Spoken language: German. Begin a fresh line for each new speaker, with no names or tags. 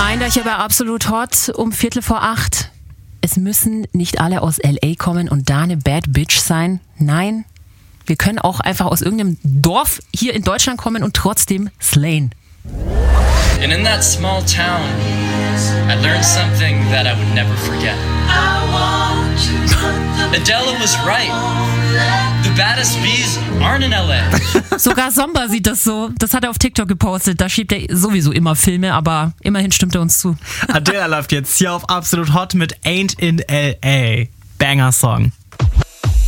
Reminder hier bei Absolut Hot um 7:45. Es müssen nicht alle aus L.A. kommen und da eine Bad Bitch sein. Nein, wir können auch einfach aus irgendeinem Dorf hier in Deutschland kommen und trotzdem slayen.
And in that small town, I learned something that I would never forget. Adela was right. The baddest bees aren't in LA.
Sogar Somba sieht das so. Das hat er auf TikTok gepostet. Da schiebt er sowieso immer Filme, aber immerhin stimmt er uns zu.
Adela läuft jetzt hier auf Absolut Hot mit Ain't in LA. Banger Song.